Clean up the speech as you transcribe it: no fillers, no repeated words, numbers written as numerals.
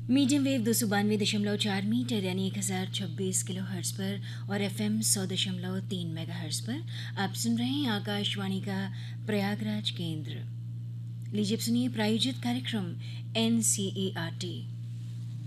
Medium wave 292.4 metre यानी 1026 kilo hertz पर और एफएम 100.3 मेगा हर्ट्ज पर आप सुन रहे हैं आकाशवाणी का प्रयागराज केंद्र। लीजिए अब सुनिए प्रायोजित कार्यक्रम एनसीईआरटी।